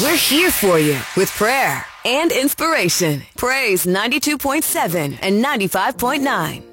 We're here for you with prayer and inspiration. Praise 92.7 and 95.9.